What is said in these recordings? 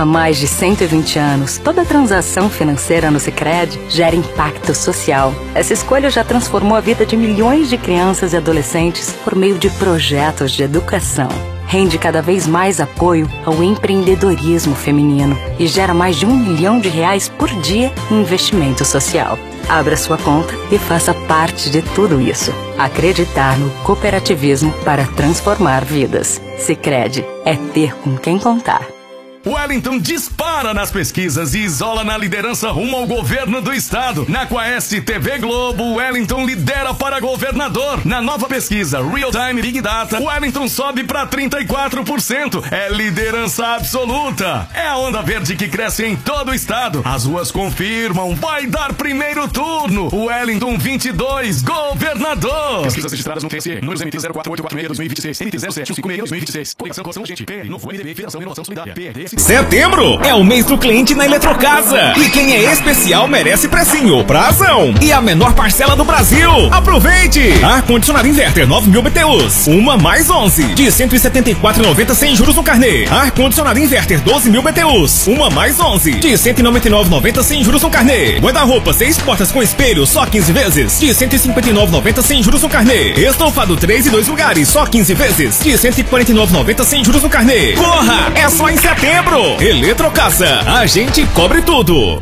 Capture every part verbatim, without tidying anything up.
Há mais de cento e vinte anos, toda transação financeira no Sicredi gera impacto social. Essa escolha já transformou a vida de milhões de crianças e adolescentes por meio de projetos de educação. Rende cada vez mais apoio ao empreendedorismo feminino e gera mais de um milhão de reais por dia em investimento social. Abra sua conta e faça parte de tudo isso. Acreditar no cooperativismo para transformar vidas. Sicredi é ter com quem contar. Wellington dispara nas pesquisas e isola na liderança rumo ao governo do estado. Na Quaest T V Globo, Wellington lidera para governador. Na nova pesquisa Real Time Big Data, Wellington sobe para trinta e quatro por cento. É liderança absoluta. É a onda verde que cresce em todo o estado. As ruas confirmam, vai dar primeiro turno. Wellington vinte e dois, governador. Pesquisas registradas no Q S E. Números M T zero quatro oito quatro seis dois mil e vinte e seis, N T zero sete um cinco seis dois mil e vinte e seis. Coligação Coração Gente, P R, Novo M D B, Federação Inovação Solidária, P R D S. Setembro é o mês do cliente na Eletrocasa. E quem é especial merece precinho, prazão. E a menor parcela do Brasil. Aproveite! Ar-condicionado inverter nove mil B T Us. Uma mais onze. De cento e setenta e quatro reais e noventa centavos sem juros no carnê. Ar-condicionado inverter doze mil B T Us. Uma mais onze. De cento e noventa e nove reais e noventa centavos sem juros no carnê. Guarda-roupa seis portas com espelho só quinze vezes. De cento e cinquenta e nove reais e noventa centavos sem juros no carnê. Estofado três e dois lugares só quinze vezes. De cento e quarenta e nove reais e noventa centavos sem juros no carnê. Corra! É só em setembro! Eletrocasa, a gente cobre tudo.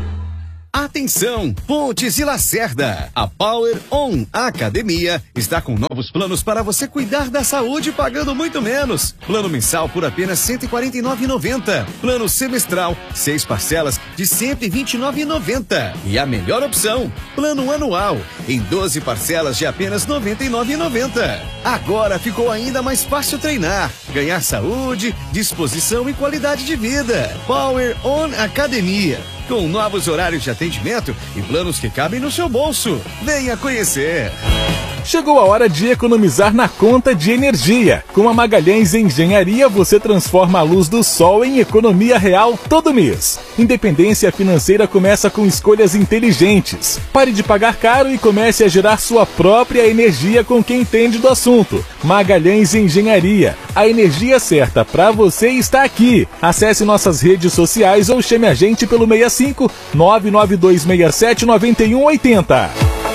Atenção, Pontes e Lacerda. A Power On Academia está com novos planos para você cuidar da saúde pagando muito menos. Plano mensal por apenas cento e quarenta e nove reais e noventa centavos. Plano semestral, seis parcelas de cento e vinte e nove reais e noventa centavos. E a melhor opção, plano anual, em doze parcelas de apenas noventa e nove reais e noventa centavos. Agora ficou ainda mais fácil treinar, ganhar saúde, disposição e qualidade de vida. Power On Academia. Com novos horários de atendimento e planos que cabem no seu bolso. Venha conhecer. Chegou a hora de economizar na conta de energia. Com a Magalhães Engenharia, você transforma a luz do sol em economia real todo mês. Independência financeira começa com escolhas inteligentes. Pare de pagar caro e comece a gerar sua própria energia com quem entende do assunto. Magalhães Engenharia. A energia certa para você está aqui. Acesse nossas redes sociais ou chame a gente pelo seis cinco nove nove dois seis sete nove um oito zero.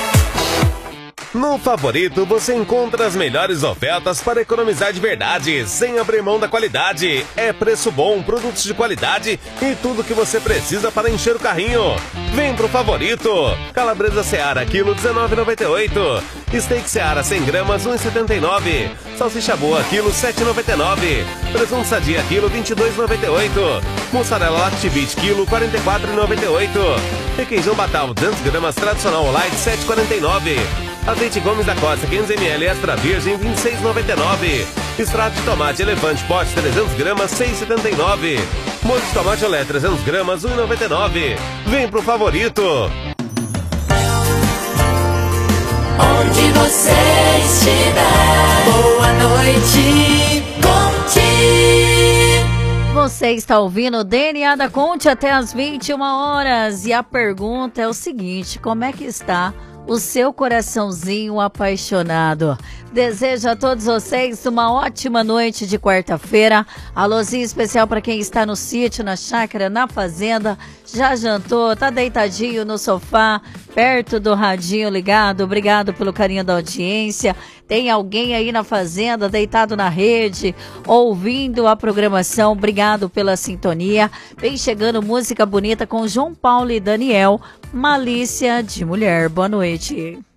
No Favorito você encontra as melhores ofertas para economizar de verdade, sem abrir mão da qualidade. É preço bom, produtos de qualidade e tudo que você precisa para encher o carrinho. Vem pro Favorito. Calabresa Seara, quilo dezenove reais e noventa e oito centavos. Steak Seara, cem gramas, um real e setenta e nove centavos. Salsicha boa, quilo sete reais e noventa e nove centavos. Presunto sadia, quilo vinte e dois reais e noventa e oito centavos. Mussarela Lactivit, quilo quarenta e quatro reais e noventa e oito centavos. Requeijão Batal, duzentas gramas, tradicional light, sete reais e quarenta e nove centavos. Azeite Gomes da Costa, quinhentos mililitros, extra virgem, vinte e seis reais e noventa e nove centavos. Extrato de tomate Elefante Pote, trezentas gramas, seis reais e setenta e nove centavos. Molho de tomate olé, trezentas gramas, um real e noventa e nove centavos. Vem pro Favorito. Onde você estiver, boa noite, Conte. Você está ouvindo o D N A da Conte até as vinte e uma horas. E a pergunta é o seguinte: como é que está o seu coraçãozinho apaixonado? Desejo a todos vocês uma ótima noite de quarta-feira. Alôzinho especial para quem está no sítio, na chácara, na fazenda. Já jantou, tá deitadinho no sofá, perto do radinho ligado. Obrigado pelo carinho da audiência. Tem alguém aí na fazenda, deitado na rede, ouvindo a programação. Obrigado pela sintonia. Vem chegando música bonita com João Paulo e Daniel. Malícia de Mulher. Boa noite.